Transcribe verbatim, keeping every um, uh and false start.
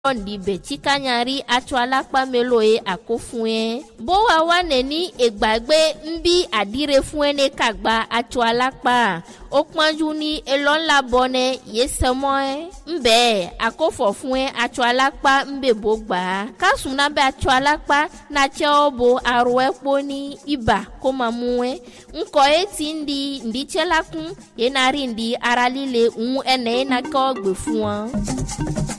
Ndi betika nyari atwalakpa meloe akofuen bo wa waneni egbagbe mbi adire fuene kagba atwalakpa okpanju ni elon labone yesemoe mbe akofo fuen atwalakpa mbe bogba kasuna be atwalakpa na cheobo arwepo ni iba komamue nko eti ndi ndi chelakun yenari ndi aralile un ene na ko gbe fuan.